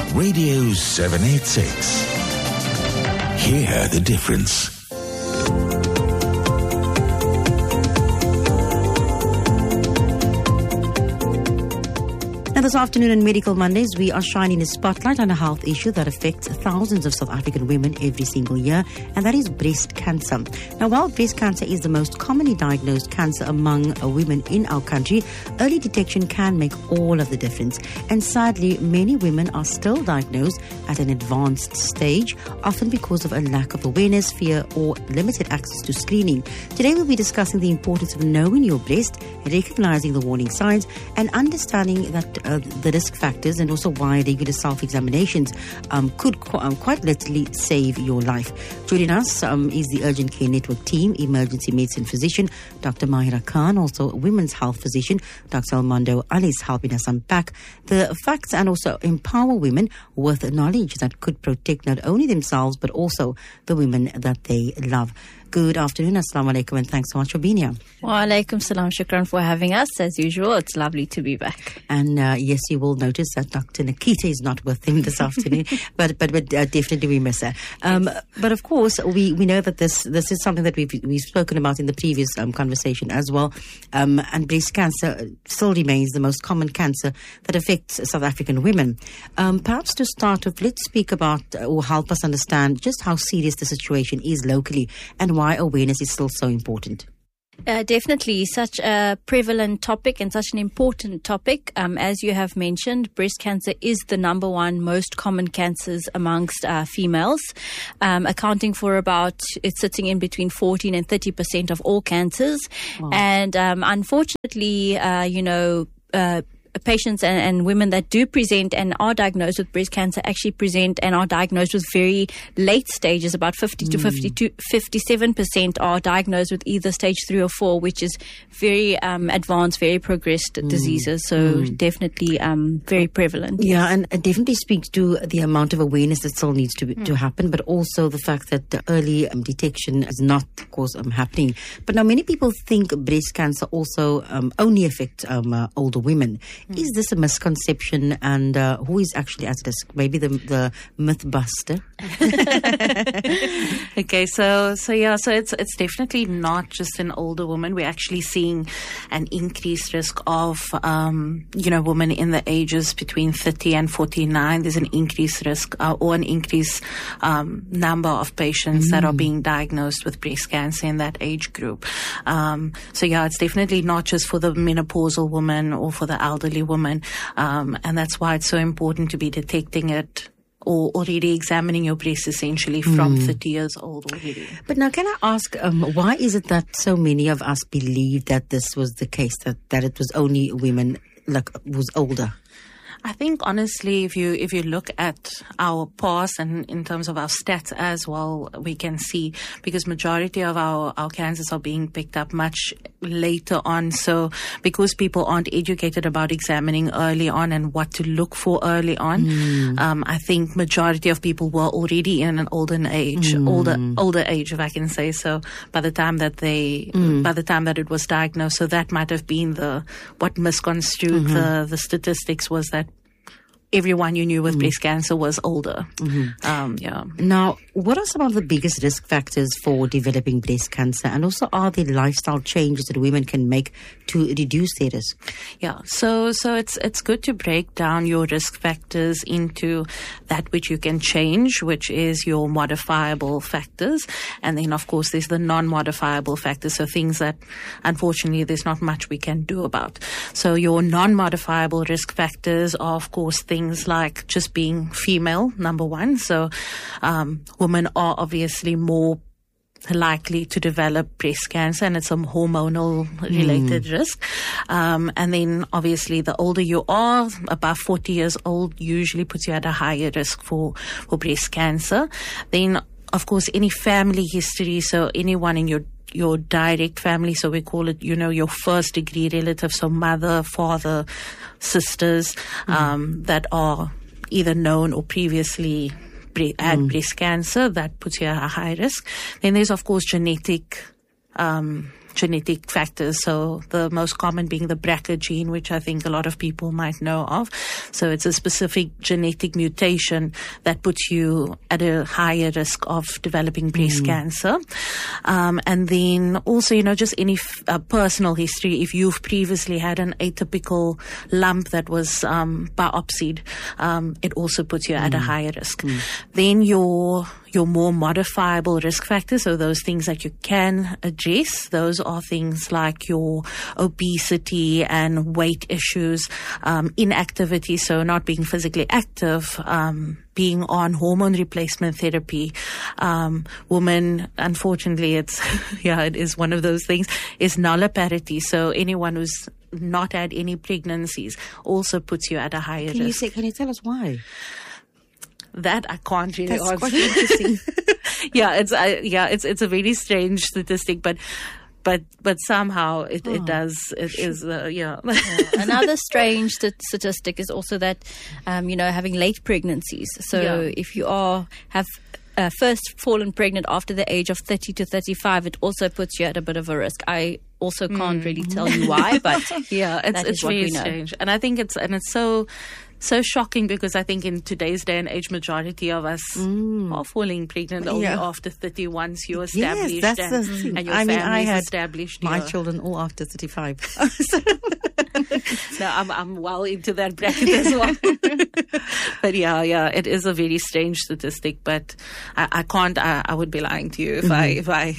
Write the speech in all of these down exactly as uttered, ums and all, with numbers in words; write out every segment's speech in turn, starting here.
Radio seven eighty-six. Hear the difference. Now, this afternoon on Medical Mondays, we are shining a spotlight on a health issue that affects thousands of South African women every single year, and that is breast cancer. Now, while breast cancer is the most commonly diagnosed cancer among uh, women in our country, early detection can make all of the difference. And sadly, many women are still diagnosed at an advanced stage, often because of a lack of awareness, fear, or limited access to screening. Today, we'll be discussing the importance of knowing your breast, recognizing the warning signs, and understanding that Uh, the risk factors, and also why regular self-examinations um, could qu- um, quite literally save your life. Joining us um, is the Urgent Care Network team, emergency medicine physician, Doctor Mahira Khan, also women's health physician, Doctor Almondo Ali, is helping us unpack the facts and also empower women with knowledge that could protect not only themselves but also the women that they love. Good afternoon, assalamu alaikum, and thanks so much for being here. Wa alaikum salam, shukran for having us. As usual, it's lovely to be back. And uh, yes, you will notice that Doctor Nikita is not with him this afternoon, but but, but uh, definitely we miss her. Um, yes. But of course, we, we know that this this is something that we've we've spoken about in the previous um, conversation as well. Um, and breast cancer still remains the most common cancer that affects South African women. Um, perhaps to start with, let's speak about uh, or help us understand just how serious the situation is locally and why awareness is still so important. Uh, definitely such a prevalent topic and such an important topic. Um, as you have mentioned, breast cancer is the number one most common cancers amongst uh, females, um, accounting for about, it's sitting in between fourteen and thirty percent of all cancers. Wow. And um, unfortunately, uh, you know, uh, patients and, and women that do present and are diagnosed with breast cancer actually present and are diagnosed with very late stages. About fifty mm. to fifty-two, fifty-seven percent are diagnosed with either stage three or four, which is very um, advanced, very progressed mm. diseases. So mm. definitely um, very prevalent. Yeah, and it definitely speaks to the amount of awareness that still needs to be, mm. to happen, but also the fact that the early um, detection is not, of course, um, happening. But now many people think breast cancer also um, only affects um, uh, older women. Is this a misconception, and uh, who is actually at risk? Maybe the the myth buster. Okay, so so yeah, so it's it's definitely not just an older woman. We're actually seeing an increased risk of um, you know women in the ages between thirty and forty-nine. There's an increased risk uh, or an increased um, number of patients mm. that are being diagnosed with breast cancer in that age group. Um, so yeah, it's definitely not just for the menopausal woman or for the elderly woman, um, and that's why it's so important to be detecting it or already examining your breast essentially from mm. thirty years old already. But now can I ask, um, why is it that so many of us believe that this was the case, that, that it was only women like was older? I think honestly, if you if you look at our past and in terms of our stats as well, we can see because majority of our, our cancers are being picked up much later on. So because people aren't educated about examining early on and what to look for early on, mm. um, I think majority of people were already in an older age, mm. older older age, if I can say so, by the time that they mm. by the time that it was diagnosed. So that might have been the what misconstrued mm-hmm. the the statistics was that everyone you knew with mm. breast cancer was older. Mm-hmm. Um, yeah. Now, what are some of the biggest risk factors for developing breast cancer? And also, are there lifestyle changes that women can make to reduce their risk? Yeah. So, so it's, it's good to break down your risk factors into that which you can change, which is your modifiable factors. And then, of course, there's the non-modifiable factors. So things that, unfortunately, there's not much we can do about. So your non-modifiable risk factors are, of course, things Things like just being female, number one. So um, women are obviously more likely to develop breast cancer, and it's a hormonal related mm. risk. Um, and then obviously the older you are, above forty years old, usually puts you at a higher risk for, for breast cancer. Then, of course, any family history, so anyone in your your direct family, so we call it, you know, your first degree relatives, so mother, father, sisters, mm. um, that are either known or previously bre- had mm. breast cancer, that puts you at a high risk. Then there's, of course, genetic, um, genetic factors. So the most common being the B R C A gene, which I think a lot of people might know of. So it's a specific genetic mutation that puts you at a higher risk of developing breast mm. cancer. Um, and then also, you know, just any f- uh, personal history. If you've previously had an atypical lump that was um, biopsied, um, it also puts you mm. at a higher risk. Mm. Then your your more modifiable risk factors, so those things that you can address, those are things like your obesity and weight issues, um, inactivity, so not being physically active, um, being on hormone replacement therapy. Um, women, unfortunately, it's, yeah, it is one of those things, is nulliparity. So anyone who's not had any pregnancies also puts you at a higher can risk. You say, can you tell us why? That I can't really That's answer. quite interesting. yeah, it's uh, yeah, it's it's a very strange statistic, but but but somehow it, oh. it does it is uh, yeah. yeah. Another strange st- statistic is also that um, you know having late pregnancies. So yeah. if you are have uh, first fallen pregnant after the age of thirty to thirty-five, it also puts you at a bit of a risk. I also can't mm. really tell you why, but yeah, it's that it's is what really we know. strange, and I think it's and it's so. So shocking because I think in today's day and age, majority of us mm. are falling pregnant only yeah. after thirty once you're established yes, that's and, the thing. and your I mean, family's I had established. My yeah. children all after thirty-five. No, I'm I'm well into that bracket as well. But yeah, yeah, it is a very strange statistic. But I, I can't. I, I would be lying to you if mm-hmm. I if I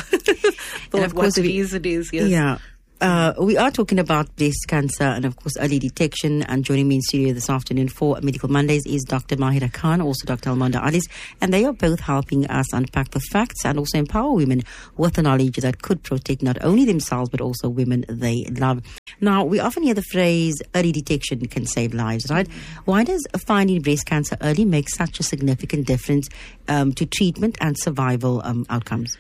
thought what the reason is. Yes. Yeah. Uh, we are talking about breast cancer and, of course, early detection. And joining me in studio this afternoon for Medical Mondays is Doctor Mahira Khan, also Doctor Almonda Alice. And they are both helping us unpack the facts and also empower women with the knowledge that could protect not only themselves, but also women they love. Now, we often hear the phrase early detection can save lives, right? Mm-hmm. Why does finding breast cancer early make such a significant difference um, to treatment and survival um, outcomes?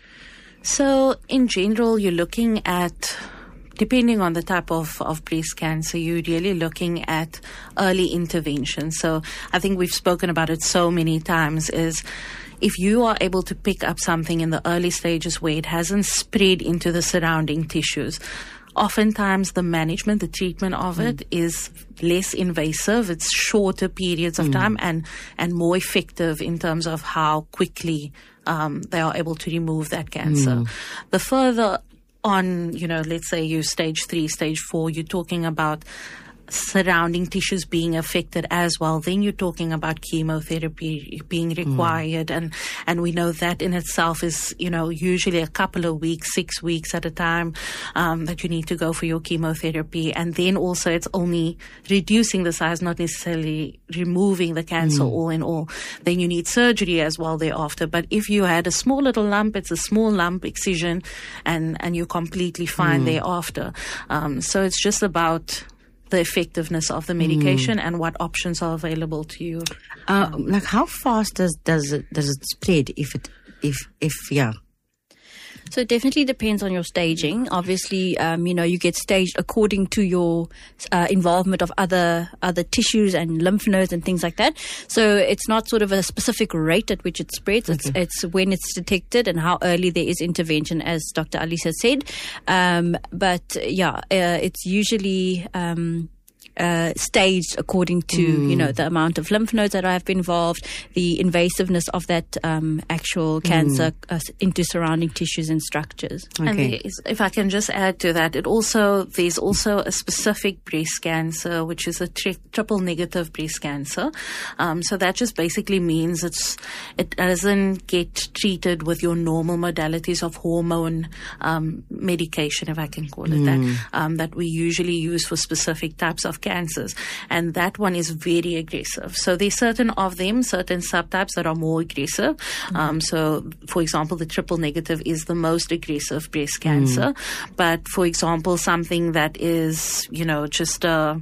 So, in general, you're looking at... Depending on the type of, of breast cancer, you're really looking at early intervention. So I think we've spoken about it so many times is if you are able to pick up something in the early stages where it hasn't spread into the surrounding tissues, oftentimes the management, the treatment of mm. it is less invasive. It's shorter periods of mm. time and, and more effective in terms of how quickly um, they are able to remove that cancer. Mm. The further on, you know, let's say you stage three, stage four, you're talking about surrounding tissues being affected as well. Then you're talking about chemotherapy being required. Mm. And, and we know that in itself is, you know, usually a couple of weeks, six weeks at a time, um, that you need to go for your chemotherapy. And then also it's only reducing the size, not necessarily removing the cancer mm. all in all. Then you need surgery as well thereafter. But if you had a small little lump, it's a small lump excision and, and you're completely fine mm. thereafter. Um, so it's just about the effectiveness of the medication mm. and what options are available to you. Uh, like how fast does does it does it spread if it if if yeah? So it definitely depends on your staging. Obviously, um, you know, you get staged according to your uh, involvement of other other tissues and lymph nodes and things like that. So it's not sort of a specific rate at which it spreads. Okay. It's it's when it's detected and how early there is intervention, as Doctor Alice has said. Um, but yeah, uh, it's usually Um, Uh, staged according to, mm. you know, the amount of lymph nodes that have been involved, the invasiveness of that um, actual cancer mm. uh, into surrounding tissues and structures. Okay. And is, if I can just add to that, it also there's also a specific breast cancer, which is a tri- triple negative breast cancer. Um, so that just basically means it's it doesn't get treated with your normal modalities of hormone um, medication, if I can call it mm. that, um, that we usually use for specific types of cancers, and that one is very aggressive. So there's certain of them, certain subtypes that are more aggressive. Mm. Um, so, for example, the triple negative is the most aggressive breast cancer. Mm. But, for example, something that is, you know, just a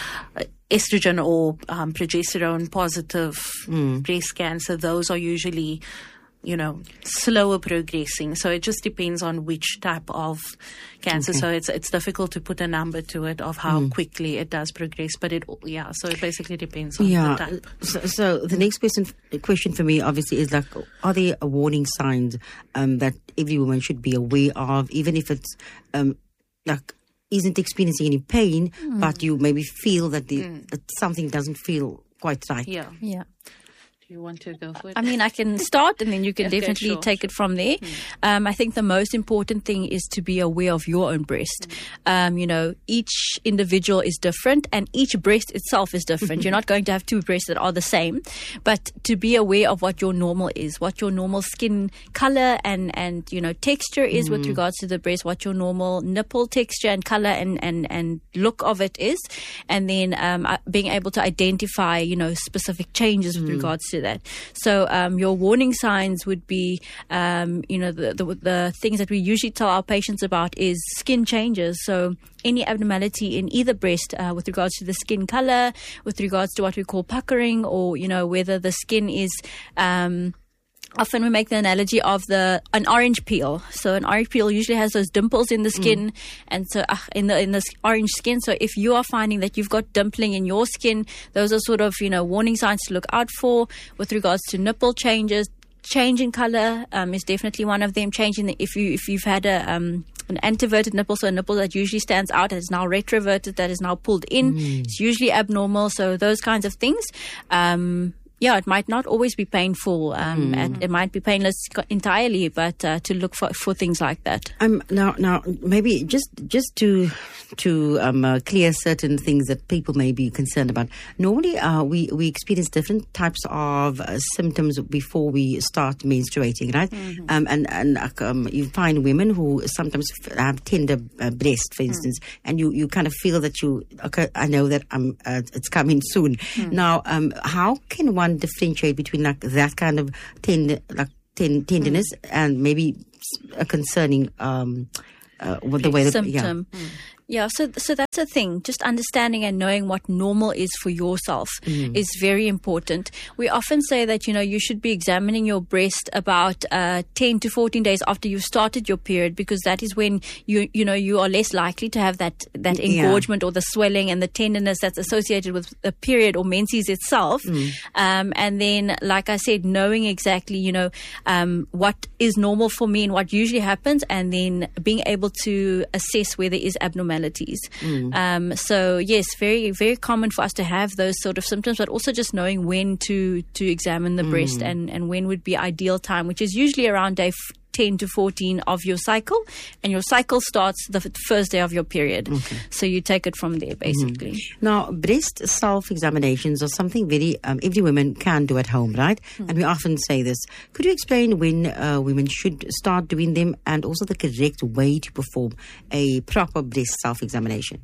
estrogen or um, progesterone positive mm. breast cancer, those are usually you know, slower progressing. So it just depends on which type of cancer. Okay. So it's it's difficult to put a number to it of how Mm. quickly it does progress. But it, yeah, so it basically depends on Yeah. the type. So, so the next question question for me obviously is like, are there warning signs um, that every woman should be aware of, even if it's um, like isn't experiencing any pain, Mm. but you maybe feel that, the, that something doesn't feel quite right? Yeah. Yeah. Do you want to go for it? I mean, I can start and then you can Okay, definitely sure, take it from there. Um, I think the most important thing is to be aware of your own breast. Um, you know, each individual is different and each breast itself is different. You're not going to have two breasts that are the same, but to be aware of what your normal is, what your normal skin color and, and you know, texture is with regards to the breast, what your normal nipple texture and color and, and, and look of it is. And then um, uh, being able to identify, you know, specific changes with regards to that. So um, your warning signs would be, um, you know, the, the the things that we usually tell our patients about is skin changes. So any abnormality in either breast uh, with regards to the skin color, with regards to what we call puckering, or, you know, whether the skin is... Um, Often we make the analogy of the an orange peel. So an orange peel usually has those dimples in the skin, mm. and so uh, in the in the orange skin. So if you are finding that you've got dimpling in your skin, those are sort of, you know, warning signs to look out for. With regards to nipple changes, change in color um, is definitely one of them. Changing the, if you if you've had a um, an anteverted nipple, so a nipple that usually stands out is now retroverted, that is now pulled in. Mm. It's usually abnormal. So those kinds of things. Um, Yeah, it might not always be painful. Um, Mm. and it might be painless entirely, but uh, to look for, for things like that. Um, now, now, maybe just just to to um, uh, clear certain things that people may be concerned about. Normally, uh, we we experience different types of uh, symptoms before we start menstruating, right? Mm-hmm. Um, and and uh, um, you find women who sometimes f- have tender uh, breast, for instance, mm. and you, you kind of feel that you okay, I know that I'm uh, it's coming soon. Mm. Now, um, how can one differentiate between like that kind of tender, like ten, tenderness mm. and maybe a concerning um, uh, with the way that symptom? Yeah. Mm. Yeah, so so that's the thing. Just understanding and knowing what normal is for yourself mm. is very important. We often say that, you know, you should be examining your breast about uh, ten to fourteen days after you've started your period, because that is when you you know you are less likely to have that that engorgement yeah. or the swelling and the tenderness that's associated with the period or menses itself. Mm. Um, and then, like I said, knowing exactly, you know, um, what is normal for me and what usually happens, and then being able to assess where there is abnormality. Mm. Um, so yes, very, very common for us to have those sort of symptoms, but also just knowing when to, to examine the mm. breast and, and when would be ideal time, which is usually around day f- ten to fourteen of your cycle, and your cycle starts the f- first day of your period. Okay. So you take it from there, basically. Mm-hmm. Now, breast self-examinations are something very um, every woman can do at home, right? Mm. And we often say this. Could you explain when uh, women should start doing them, and also the correct way to perform a proper breast self-examination?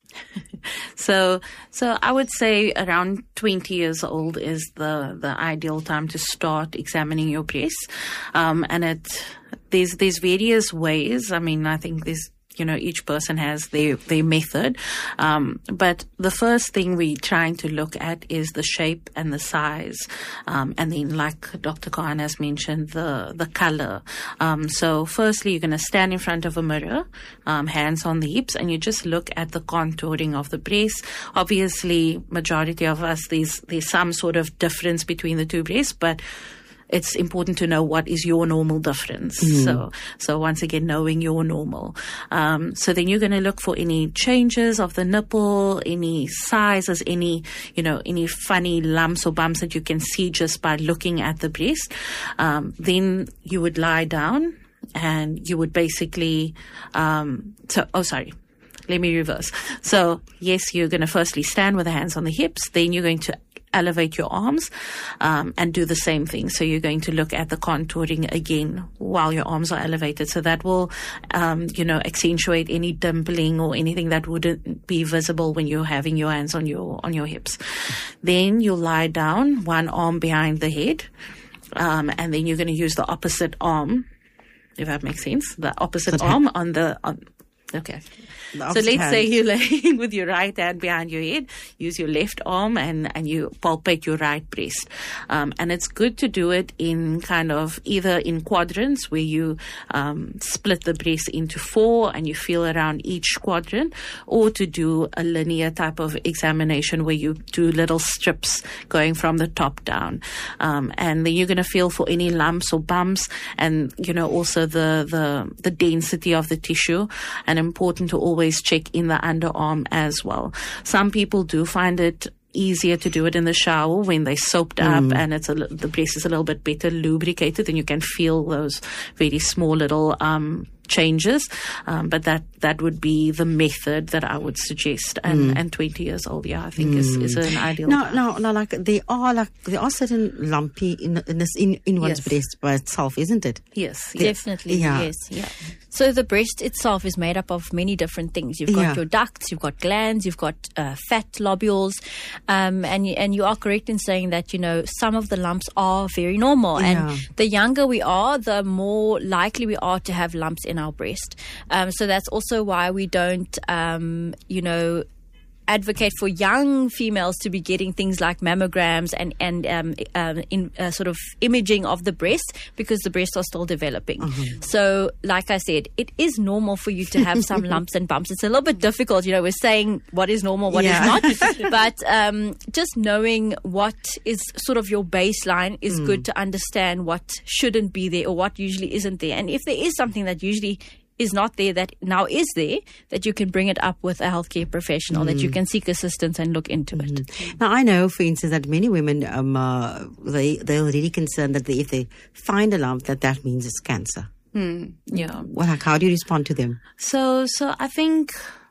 So, so I would say around twenty years old is the, the ideal time to start examining your breasts. Um, and it, there's, there's various ways. I mean, I think there's, you know, each person has their, their method. Um, but the first thing we're trying to look at is the shape and the size. Um, and then, like Doctor Khan has mentioned, the, the color. Um, so firstly, you're going to stand in front of a mirror, um, hands on the hips, and you just look at the contouring of the breast. Obviously, majority of us, there's, there's some sort of difference between the two breasts, but it's important to know what is your normal difference. Mm. So, so once again, knowing your normal. Um, so then you're going to look for any changes of the nipple, any sizes, any, you know, any funny lumps or bumps that you can see just by looking at the breast. Um, then you would lie down and you would basically, um, so, oh, sorry. Let me reverse. So yes, you're going to firstly stand with the hands on the hips. Then you're going to elevate your arms um, and do the same thing. So you're going to look at the contouring again while your arms are elevated. So that will, um, you know, accentuate any dimpling or anything that wouldn't be visible when you're having your hands on your on your hips. Then you'll lie down, one arm behind the head, um, and then you're going to use the opposite arm, if that makes sense. The opposite arm on the on, Okay. The So opposite let's hand. say you're laying with your right hand behind your head, use your left arm and, and you palpate your right breast. Um, and it's good to do it in kind of either in quadrants where you um, split the breast into four and you feel around each quadrant, or to do a linear type of examination where you do little strips going from the top down. Um, and then you're going to feel for any lumps or bumps and, you know, also the, the, the density of the tissue, and important to always check in the underarm as well. Some people do find it easier to do it in the shower when they're soaped up and it's a, li- the breast is a little bit better lubricated, and you can feel those very small little um, changes. Um, but that that would be the method that I would suggest. And, mm. and twenty years old, yeah, I think mm. is, is an ideal. No, no, no. Like they are like there are certain lumpy in in, this, in, in one's Yes. breast by itself, isn't it? Yes, yes. Definitely, Yeah. yes, yeah. So the breast itself is made up of many different things. You've got Yeah. your ducts, you've got glands, you've got uh, fat lobules, um, and you, and you are correct in saying that, you know, some of the lumps are very normal, Yeah. and the younger we are, the more likely we are to have lumps in our breast. Um, so that's also why we don't, um, you know, advocate for young females to be getting things like mammograms and and um, um, in uh, sort of imaging of the breast, because the breasts are still developing. Mm-hmm. So, like I said, it is normal for you to have some lumps and bumps. It's a little bit difficult, you know. We're saying what is normal, what Yeah. is not, but um, just knowing what is sort of your baseline is Mm. good to understand what shouldn't be there or what usually isn't there, and if there is something that usually is not there that now is there, that you can bring it up with a healthcare professional, that you can seek assistance and look into it. Now, I know, for instance, that many women, um, uh, they, they're really concerned that they, if they find a lump, that that means it's cancer. Yeah. Well, like, how do you respond to them? So, so I think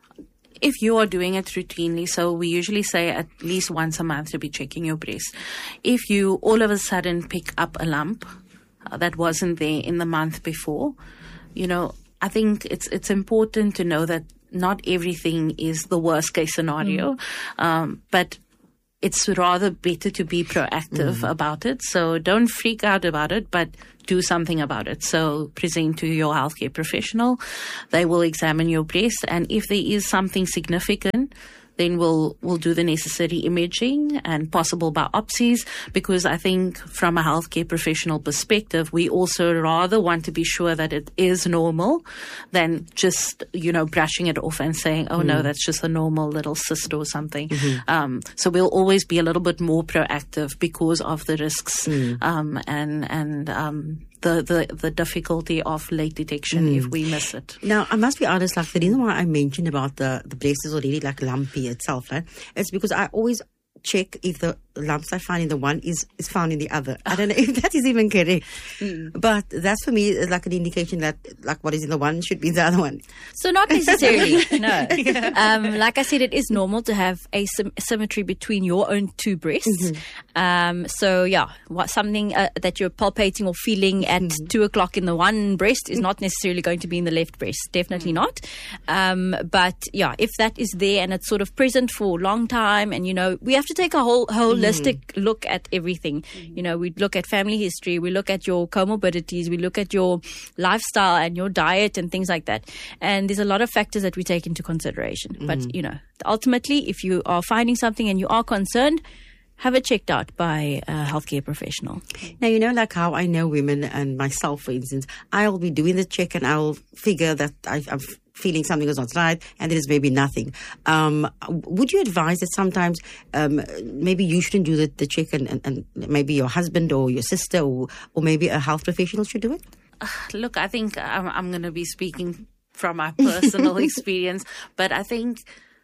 if you are doing it routinely, so we usually say at least once a month to be checking your breast. If you all of a sudden pick up a lump uh, that wasn't there in the month before, you know, I think it's it's important to know that not everything is the worst case scenario, um, but it's rather better to be proactive about it. So don't freak out about it, but do something about it. So present to your healthcare professional. They will examine your breast, and if there is something significant, then we'll we'll do the necessary imaging and possible biopsies, because I think from a healthcare professional perspective, we also rather want to be sure that it is normal than just, you know, brushing it off and saying, oh, no, that's just a normal little cyst or something. Um, so we'll always be a little bit more proactive because of the risks um, and, and um, the, the, the difficulty of late detection if we miss it. Now, I must be honest, like the reason why I mentioned about the, the breast is already like lumpy itself, right? It's because I always check if the lumps I find in the one is, is found in the other. I don't know if that is even correct. But that's for me is like an indication that like what is in the one should be in the other one. So not necessarily, no. Um, like I said, it is normal to have asymmetry between your own two breasts. Um, so yeah, what something uh, that you're palpating or feeling at two o'clock in the one breast is not necessarily going to be in the left breast. Definitely not. Um, but yeah, if that is there and it's sort of present for a long time, and you know, we have to take a whole holistic look at everything. You know, we look at family history, we look at your comorbidities, we look at your lifestyle and your diet and things like that. And there's a lot of factors that we take into consideration. But, you know, ultimately, if you are finding something and you are concerned, have it checked out by a healthcare professional. Now, you know, like how I know women and myself, for instance, I'll be doing the check and I'll figure that I, I'm feeling something is not right and there is maybe nothing. Um, would you advise that sometimes um, maybe you shouldn't do the, the check and, and, and maybe your husband or your sister or, or maybe a health professional should do it? Look, I think I'm, I'm going to be speaking from my personal experience, but I think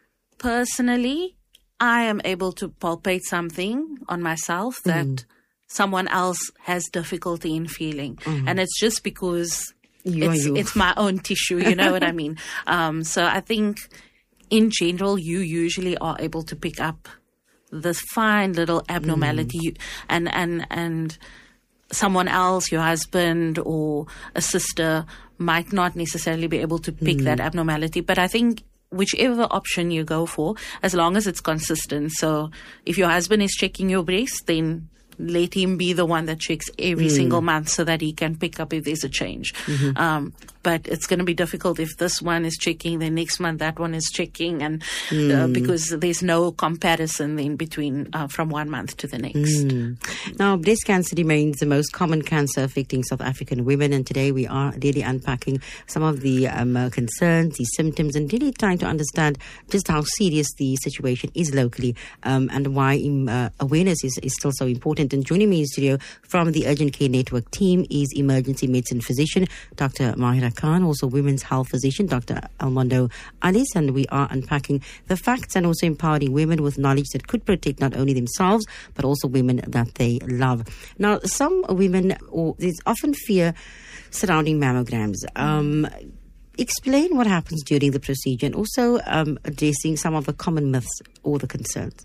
personally, I am able to palpate something on myself that mm. someone else has difficulty in feeling. Mm. And it's just because you it's, you. it's my own tissue, you know what I mean? Um, so I think in general, you usually are able to pick up this fine little abnormality mm. and, and, and someone else, your husband or a sister, might not necessarily be able to pick mm. that abnormality. But I think whichever option you go for, as long as it's consistent. So if your husband is checking your breast, then let him be the one that checks every mm. single month so that he can pick up if there's a change. Mm-hmm. Um, but it's going to be difficult if this one is checking, the next month that one is checking, and mm. uh, because there's no comparison in between uh, from one month to the next. Mm. Now, breast cancer remains the most common cancer affecting South African women, and today we are really unpacking some of the um, uh, concerns, the symptoms, and really trying to understand just how serious the situation is locally, um, and why um, uh, awareness is, is still so important. And joining me in studio from the Urgent Care Network team is emergency medicine physician Doctor Mahira Khan, also women's health physician Doctor Almondo Alice, and we are unpacking the facts and also empowering women with knowledge that could protect not only themselves but also women that they love. Now, some women, or there's often fear surrounding mammograms. Um, explain what happens during the procedure, and also um, addressing some of the common myths or the concerns.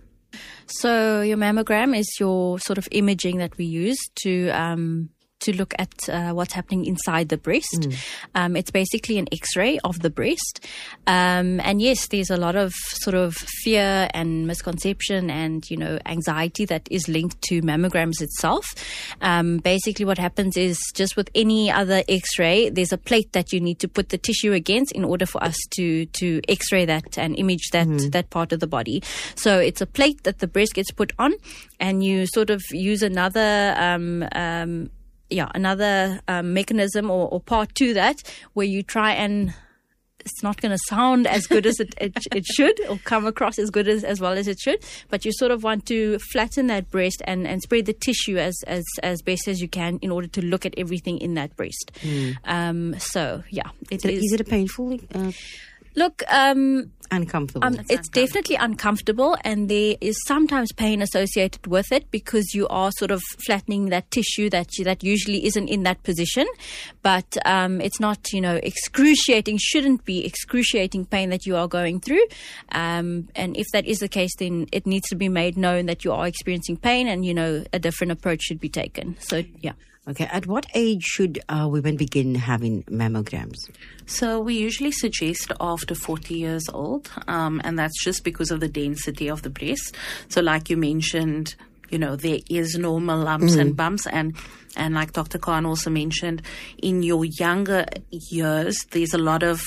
So your mammogram is your sort of imaging that we use to um, to look at uh, what's happening inside the breast. Mm. Um, it's basically an X-ray of the breast. Um, and yes, there's a lot of sort of fear and misconception and, you know, anxiety that is linked to mammograms itself. Um, basically what happens is, just with any other X-ray, there's a plate that you need to put the tissue against in order for us to, to X-ray that and image that, mm. that part of the body. So it's a plate that the breast gets put on, and you sort of use another, um, um, yeah, another um, mechanism or, or part to that, where you try and, it's not going to sound as good as it, it it should, or come across as good as as well as it should, but you sort of want to flatten that breast and, and spread the tissue as, as as best as you can in order to look at everything in that breast. Mm. Um, so yeah, it so is. Is it a painful? Uh, Look, um, uncomfortable. Um, it's uncomfortable. Definitely uncomfortable, and there is sometimes pain associated with it because you are sort of flattening that tissue that you, that usually isn't in that position. But um, it's not, you know, excruciating. Shouldn't be excruciating pain that you are going through. Um, and if that is the case, then it needs to be made known that you are experiencing pain, and, you know, a different approach should be taken. So yeah. Okay, at what age should uh, women begin having mammograms? So we usually suggest after forty years old, um, and that's just because of the density of the breast. So like you mentioned, you know, there is normal lumps mm. and bumps, and and like Doctor Khan also mentioned, in your younger years, there's a lot of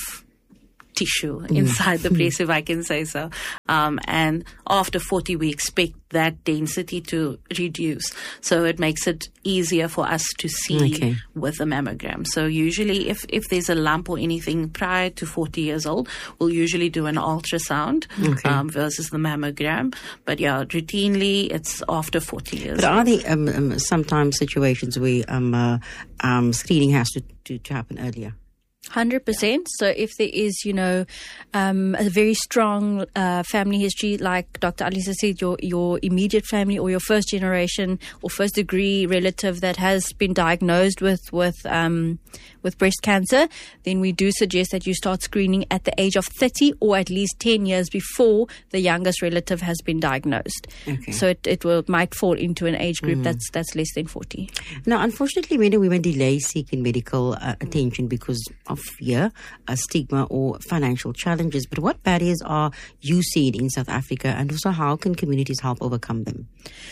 tissue mm. inside the breast, if I can say so. Um, and after forty, we expect that density to reduce. So it makes it easier for us to see okay. with a mammogram. So usually if, if there's a lump or anything prior to forty years old, we'll usually do an ultrasound okay. um, versus the mammogram. But yeah, routinely it's after forty years. But are there um, um, sometimes situations where um, uh, um, screening has to, to, to happen earlier? one hundred percent. So if there is, you know, um, a very strong uh, family history, like Doctor Alisa said, your your immediate family or your first generation or first degree relative that has been diagnosed with with um, with breast cancer, then we do suggest that you start screening at the age of thirty, or at least ten years before the youngest relative has been diagnosed. Okay. So it, it will might fall into an age group mm. that's that's less than forty. Now, unfortunately, many women delay seeking medical uh, attention because of fear, a stigma, or financial challenges. But what barriers are you seeing in South Africa, and also how can communities help overcome them?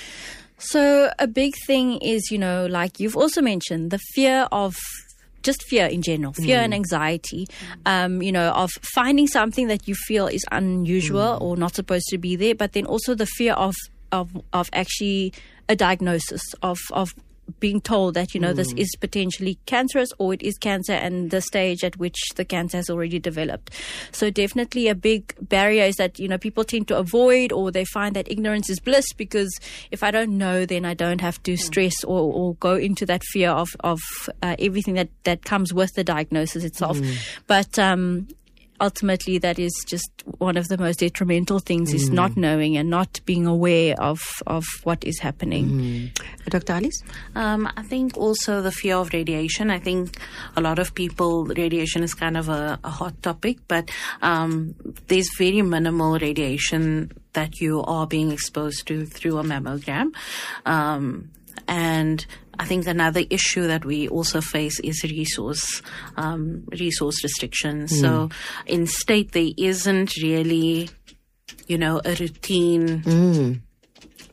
So a big thing is, you know, like you've also mentioned, the fear of just fear in general, fear mm. and anxiety, um, you know, of finding something that you feel is unusual mm. or not supposed to be there, but then also the fear of of, of actually a diagnosis of, of being told that, you know, mm. this is potentially cancerous, or it is cancer, and the stage at which the cancer has already developed. So definitely a big barrier is that, you know, people tend to avoid, or they find that ignorance is bliss, because if I don't know, then I don't have to stress or, or go into that fear of, of uh, everything that, that comes with the diagnosis itself. Mm. But, um, ultimately, that is just one of the most detrimental things, mm. is not knowing and not being aware of, of what is happening. Mm. Doctor Alice? Um, I think also the fear of radiation. I think a lot of people, radiation is kind of a, a hot topic, but um, there's very minimal radiation that you are being exposed to through a mammogram. Um, and I think another issue that we also face is resource um, resource restrictions. Mm. So in state, there isn't really, you know, a routine mm.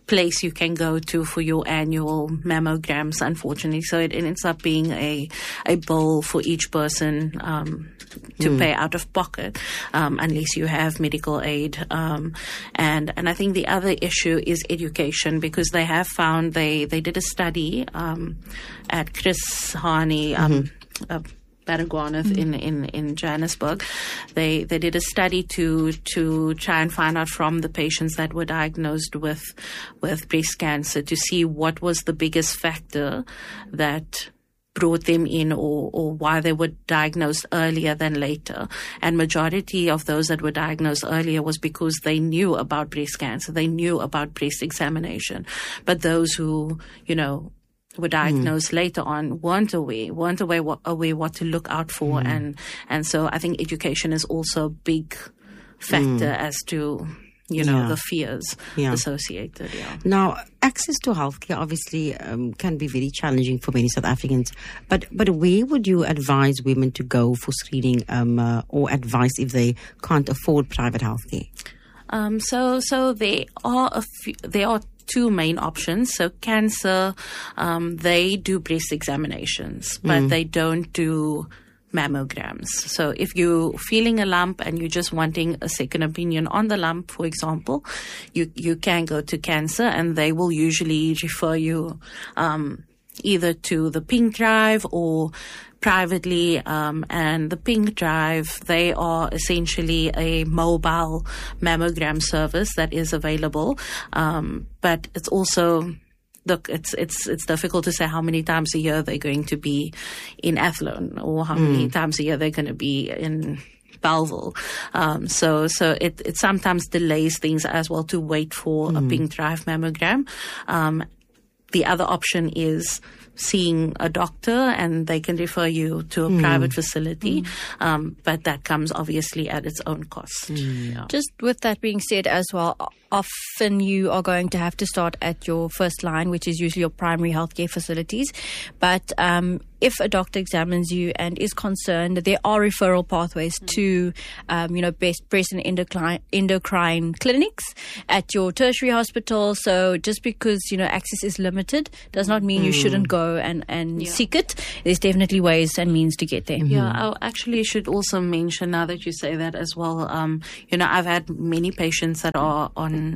place you can go to for your annual mammograms, unfortunately. So it, it ends up being a, a bill for each person um, to mm. pay out of pocket, um, unless you have medical aid. Um, and, and I think the other issue is education, because they have found, they, they did a study um, at Chris Hani, um, mm-hmm. uh, Baragwanath mm-hmm. in, in, in Johannesburg. They they did a study to to try and find out from the patients that were diagnosed with with breast cancer to see what was the biggest factor that brought them in, or, or why they were diagnosed earlier than later. And majority of those that were diagnosed earlier was because they knew about breast cancer. They knew about breast examination. But those who, you know, were diagnosed mm. later on weren't aware, weren't aware what, aware what to look out for. Mm. And, and so I think education is also a big factor mm. as to, you know, yeah. the fears yeah. associated. Yeah. Now, access to healthcare obviously um, can be very challenging for many South Africans. But but where would you advise women to go for screening, um, uh, or advice if they can't afford private healthcare? Um, so so there are a few, there are two main options. So cancer, um, they do breast examinations, but mm. they don't do mammograms. So if you're feeling a lump and you're just wanting a second opinion on the lump, for example, you, you can go to cancer, and they will usually refer you um, either to the Pink Drive or privately, um, and the Pink Drive, they are essentially a mobile mammogram service that is available, um, but it's also, look, it's it's it's difficult to say how many times a year they're going to be in Athlone, or how mm. many times a year they're going to be in Bellville. Um, so so it, it sometimes delays things as well to wait for mm. a Pink Drive mammogram. Um, the other option is seeing a doctor, and they can refer you to a mm. private facility, mm. um, but that comes obviously at its own cost. Mm. Yeah. Just with that being said as well, often you are going to have to start at your first line, which is usually your primary healthcare facilities. But um, if a doctor examines you and is concerned, there are referral pathways mm. to, um, you know, breast, breast and endocrine, endocrine clinics at your tertiary hospital. So just because, you know, access is limited does not mean mm. you shouldn't go and, and yeah. seek it. There's definitely ways and means to get there. Mm-hmm. Yeah, I actually should also mention, now that you say that as well, um, you know, I've had many patients that are on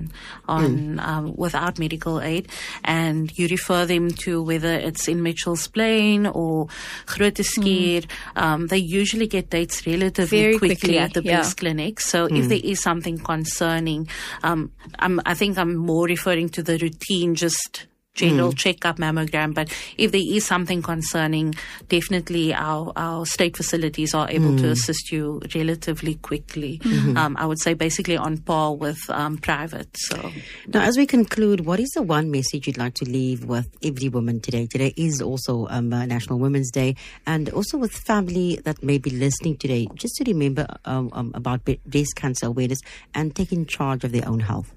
on mm. um, without medical aid, and you refer them to whether it's in Mitchell's Plain or Groote Schuur. Mm. Um, they usually get dates relatively Very quickly, quickly at the yeah. breast clinic. So Mm. if there is something concerning, um, I'm, I think I'm more referring to the routine, just general mm. checkup mammogram. But if there is something concerning, definitely our, our state facilities are able mm. to assist you relatively quickly. Mm-hmm. Um, I would say basically on par with um, private. So now, as we conclude, what is the one message you'd like to leave with every woman today? Today is also um, uh, National Women's Day, and also with family that may be listening today, just to remember um, um, about breast cancer awareness and taking charge of their own health.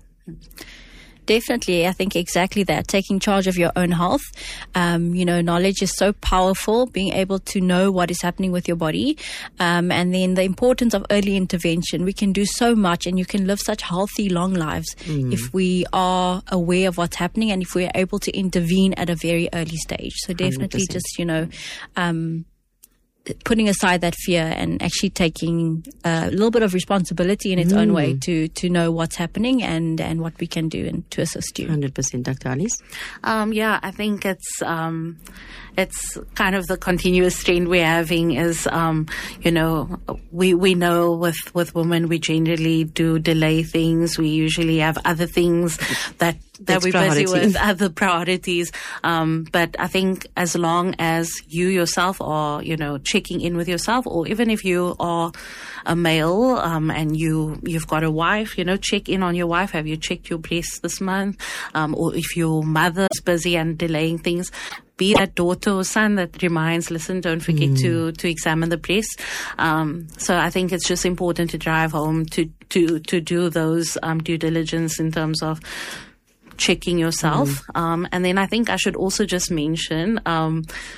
Definitely, I think exactly that. Taking charge of your own health. Um, you know, knowledge is so powerful, being able to know what is happening with your body. Um, and then the importance of early intervention. We can do so much, and you can live such healthy, long lives mm. if we are aware of what's happening and if we're able to intervene at a very early stage. So definitely one hundred percent. Just, you know, um, putting aside that fear and actually taking a little bit of responsibility in its mm. own way to to know what's happening and and what we can do and to assist you. one hundred percent. Doctor Alice? Um, yeah, I think it's um, it's kind of the continuous trend we're having is, um, you know, we, we know with, with women we generally do delay things. We usually have other things that that we're busy with, other priorities. Um, but I think as long as you yourself are, you know, checking in with yourself, or even if you are a male um, and you, you've got a wife, you know, check in on your wife. Have you checked your breasts this month? Um, or if your mother is busy and delaying things, be that daughter or son that reminds, listen, don't forget mm. to, to examine the breast. Um, so I think it's just important to drive home to, to, to do those um, due diligence in terms of checking yourself. Mm. Um, and then I think I should also just mention, um,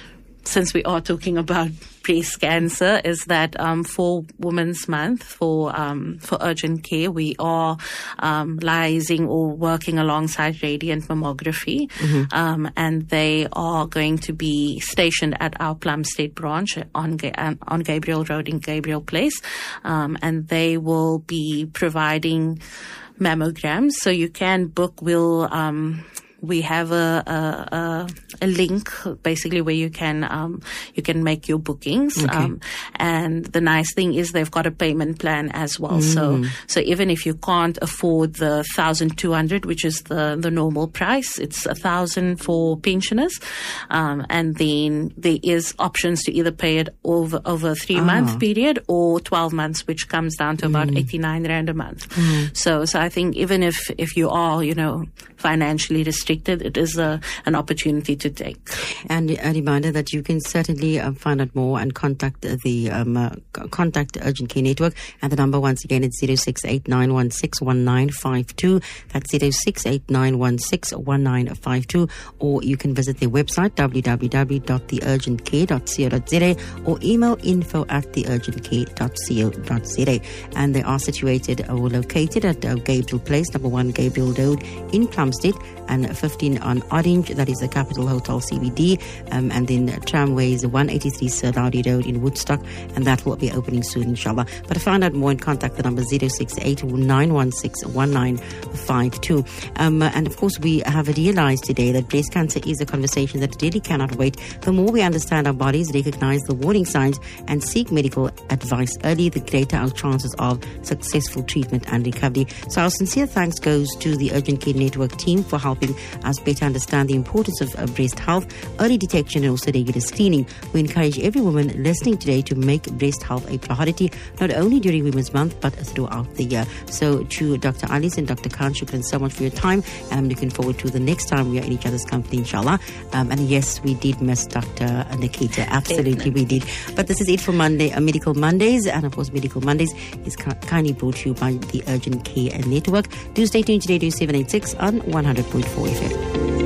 since we are talking about breast cancer, is that um, for Women's Month, for um, for urgent care, we are um, liaising or working alongside Radiant Mammography, mm-hmm. um, and they are going to be stationed at our Plumstead branch on on Gabriel Road in Gabriel Place, um, and they will be providing mammograms. So you can book. We'll um, we have a, a, a, a link basically where you can um, you can make your bookings. Okay. Um, and the nice thing is they've got a payment plan as well. Mm. So so even if you can't afford the one thousand two hundred, which is the, the normal price, it's one thousand for pensioners. Um, and then there is options to either pay it over, over a three-month ah. period or twelve months, which comes down to about mm. eighty-nine rand a month. Mm. So so I think even if, if you are, you know, financially restricted, it is a, an opportunity to take. And a reminder that you can certainly uh, find out more and contact the um, uh, contact Urgent Care Network. And the number once again is zero six eight nine one six one nine five two. That's zero six eight nine one six one nine five two. Or you can visit their website w w w dot the urgent care dot co dot z a or email info at the urgent care dot co dot z a. And they are situated or located at uh, Gabriel Place, number one Gabriel Road in Plumstead, and fifteen on Orange, that is the Capital Hotel C B D, um, and then Tramways one eighty-three Sir Dowdy Road in Woodstock, and that will be opening soon, inshallah. But to find out more and contact the number zero six eight nine one six one nine five two. Um, and of course, we have realized today that breast cancer is a conversation that really cannot wait. The more we understand our bodies, recognize the warning signs, and seek medical advice early, the greater our chances of successful treatment and recovery. So our sincere thanks goes to the Urgent Care Network team for helping us better understand the importance of uh, breast health, early detection, and also regular screening. We encourage every woman listening today to make breast health a priority, not only during Women's Month, but throughout the year. So to Doctor Alice and Doctor Khan, shukran so much for your time, and I'm looking forward to the next time we are in each other's company, inshallah. Um, and yes, we did miss Doctor Nikita. Absolutely, Definitely. we did. But this is it for Monday, uh, Medical Mondays, and of course, Medical Mondays is kindly brought to you by the Urgent Care Network. Do stay tuned to Radio seven eighty-six on one hundred point four F M.